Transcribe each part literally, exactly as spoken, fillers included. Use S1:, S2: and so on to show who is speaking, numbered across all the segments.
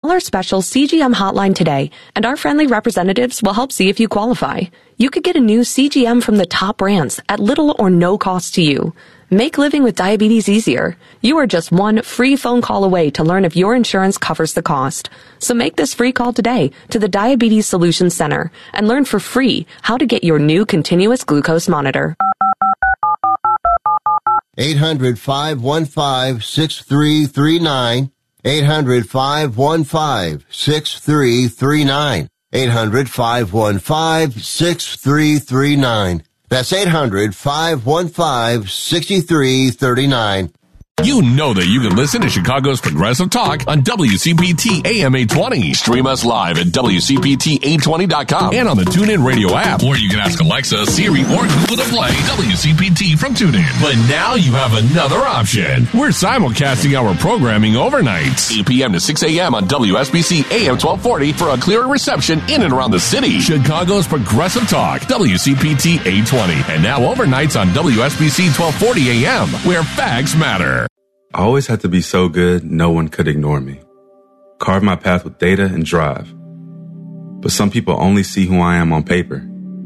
S1: Call our special C G M hotline today, and our friendly representatives will help see if you qualify. You could get a new C G M from the top brands at little or no cost to you. Make living with diabetes easier. You are just one free phone call away to learn if your insurance covers the cost. So make this free call today to the Diabetes Solutions Center and learn for free how to get your new continuous glucose monitor.
S2: eight hundred, five one five, six three three nine. eight hundred, five one five, six three three nine. eight hundred, five one five, six three three nine. That's eight hundred, five one five, six three three nine.
S3: You know that you can listen to Chicago's Progressive Talk on W C P T A M eight twenty. Stream us live at W C P T eight twenty dot com and on the TuneIn Radio app. Or you can ask Alexa, Siri, or Google to play W C P T from TuneIn. But now you have another option. We're simulcasting our programming overnights, eight p.m. to six a.m. on W S B C A M twelve forty for a clearer reception in and around the city. Chicago's Progressive Talk, W C P T eight twenty. And now overnights on W S B C twelve forty A M, where facts matter.
S4: I always had to be so good, no one could ignore me. Carve my path with data and drive. But some people only see who I am on paper.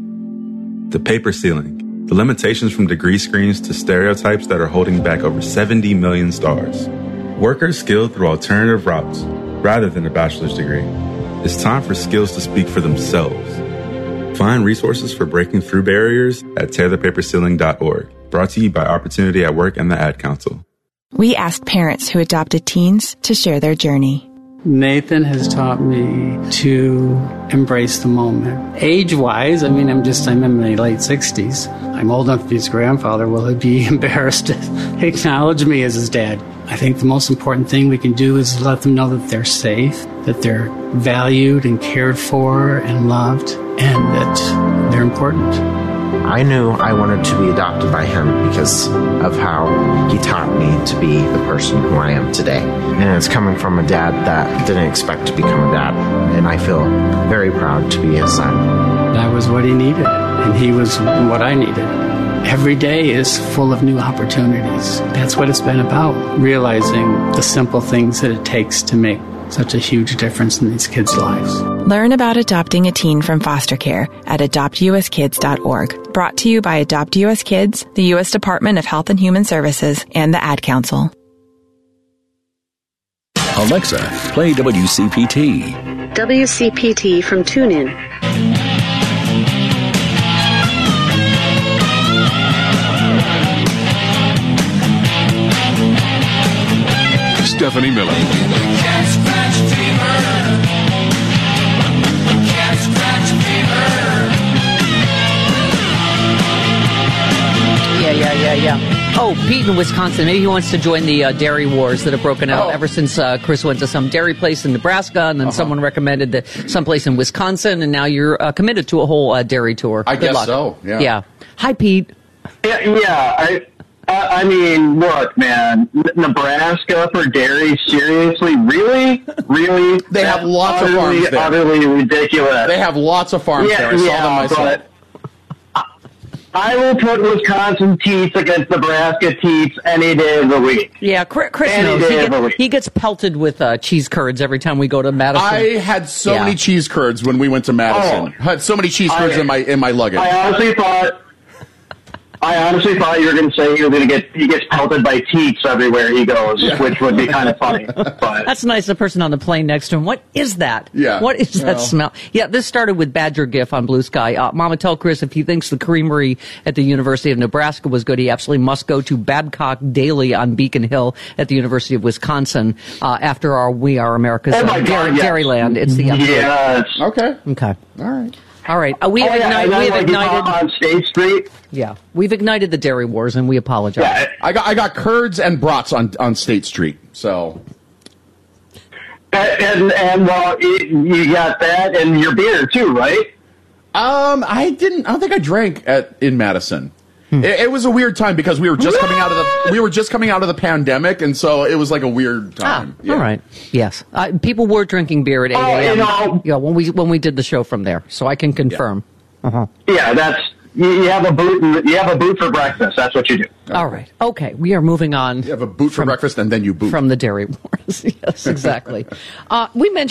S4: The paper ceiling, the limitations from degree screens to stereotypes that are holding back over seventy million stars. Workers skilled through alternative routes, rather than a bachelor's degree. It's time for skills to speak for themselves. Find resources for breaking through barriers at tear the paper ceiling dot org. Brought to you by Opportunity at Work and the Ad Council.
S5: We asked parents who adopted teens to share their journey.
S6: Nathan has taught me to embrace the moment. Age-wise, I mean, I'm just, I'm in my late sixties. I'm old enough to be his grandfather. Will he be embarrassed to acknowledge me as his dad? I think the most important thing we can do is let them know that they're safe, that they're valued and cared for and loved, and that they're important.
S7: I knew I wanted to be adopted by him because of how he taught me to be the person who I am today. And it's coming from a dad that didn't expect to become a dad. And I feel very proud to be his son.
S6: I was what he needed, and he was what I needed. Every day is full of new opportunities. That's what it's been about, realizing the simple things that it takes to make such a huge difference in these kids' lives.
S5: Learn about adopting a teen from foster care at adopt u s kids dot org. Brought to you by Adopt U S Kids, the U S Department of Health and Human Services, and the Ad Council.
S8: Alexa, play W C P T.
S9: W C P T from TuneIn.
S3: Stephanie Miller.
S10: Yeah, yeah, yeah, yeah. Oh, Pete in Wisconsin. Maybe he wants to join the uh, dairy wars that have broken out
S11: Oh.
S10: ever since uh, Chris went to some dairy place in Nebraska, and then
S11: Uh-huh.
S10: someone recommended that someplace in Wisconsin, and now you're uh, committed to a whole uh, dairy tour.
S11: I
S10: Good
S11: guess
S10: luck.
S11: so, yeah.
S10: Yeah. Hi, Pete.
S12: Yeah, yeah. I, I I mean, look, man, N- Nebraska for dairy, seriously, really, really?
S11: They have
S12: That's
S11: lots of
S12: utterly,
S11: farms there.
S12: Utterly ridiculous.
S11: They have lots of farms
S12: yeah,
S11: there. I saw
S12: yeah,
S11: them myself.
S12: But I will put Wisconsin teats against Nebraska teats any day of the week.
S10: Yeah, Chris, Chris
S12: Any
S10: knows.
S12: day
S10: He,
S12: of the
S10: get,
S12: week.
S10: he gets pelted with uh, cheese curds every time we go to Madison.
S11: I had so
S10: Yeah.
S11: many cheese curds when we went to Madison. I had so many cheese curds
S12: I-
S11: in my in my luggage.
S12: I honestly thought, I honestly thought you were going to say you were going to get he gets pelted by teats everywhere he goes,
S11: Yeah.
S12: which would be kind of funny. But
S10: That's nice. The person on the plane next to him. What is that?
S11: Yeah.
S10: What is that
S11: Well.
S10: smell? Yeah, this started with Badger GIF on Blue Sky. Uh, Mama, tell Chris if he thinks the creamery at the University of Nebraska was good, he absolutely must go to Babcock Daily on Beacon Hill at the University of Wisconsin uh, after our We Are America's
S12: Oh my
S10: uh,
S12: God,
S10: Dairy,
S12: yes.
S10: Dairyland. It's the episode.
S12: yes.
S11: Okay.
S10: Okay.
S11: All right.
S10: All right. Uh, we
S12: Oh,
S10: have
S12: yeah,
S10: ignited.
S12: and then,
S10: We have
S12: like, you saw
S10: ignited.
S12: on State Street.
S10: Yeah, we've ignited the dairy wars, and we apologize.
S12: Yeah,
S11: I got I got curds and brats on on State Street. So
S12: and and, and well, you you got that and your beer too, right?
S11: um, I didn't. I don't think I drank at in Madison. It, it was a weird time because we were just coming out of the we were just coming out of the pandemic, and so it was like a weird time.
S10: Ah, all right. Yes, uh, people were drinking beer at eight
S12: Oh,
S10: a.m.
S12: you know-
S10: yeah, when we when we did the show from there, so I can confirm. Uh-huh.
S12: Yeah, that's you, you have a boot. And, you have a boot for breakfast. That's what you do.
S10: All right. Okay, we are moving on.
S11: You have a boot for breakfast, and then you boot
S10: from the dairy wars. Yes, exactly. uh, we mentioned.